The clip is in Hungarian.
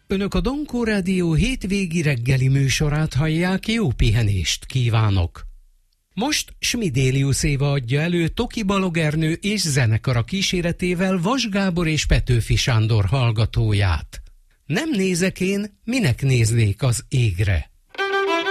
Önök a Donkó Rádió hétvégi reggeli műsorát hallják, jó pihenést kívánok! Most Schmidélius Éva adja elő Toki Balogernő és zenekara kíséretével Vas Gábor és Petőfi Sándor hallgatóját. Nem nézek én, minek néznék az égre?